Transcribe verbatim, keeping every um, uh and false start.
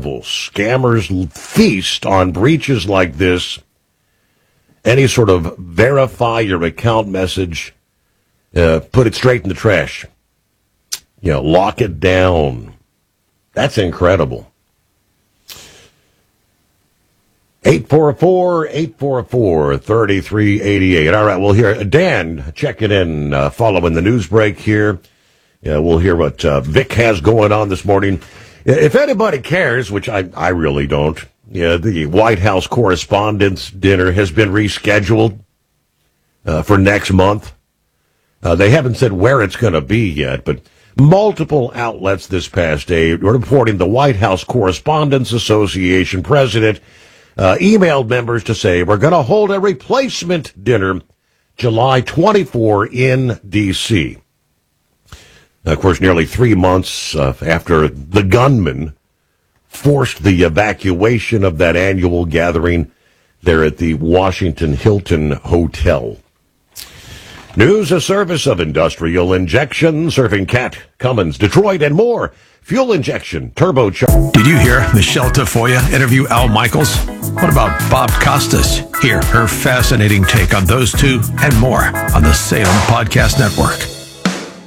terrible. Scammers feast on breaches like this. Any sort of verify your account message, uh, put it straight in the trash. You know, lock it down. That's incredible. eight four four, eight four four, three three eight eight. All right, we'll hear Dan checking in uh, following the news break here. Yeah, we'll hear what uh, Vic has going on this morning. If anybody cares, which I, I really don't, yeah, the White House Correspondents' Dinner has been rescheduled uh, for next month. Uh, they haven't said where it's going to be yet, but multiple outlets this past day were reporting the White House Correspondents Association president uh, emailed members to say, we're going to hold a replacement dinner July twenty-fourth in D C Of course, nearly three months uh, after the gunman forced the evacuation of that annual gathering there at the Washington Hilton Hotel. News, a service of Industrial Injection, serving Cat, Cummins, Detroit, and more. Fuel injection, turbocharged. Did you hear Michelle Tafoya interview Al Michaels? What about Bob Costas? Hear her fascinating take on those two and more on the Salem Podcast Network.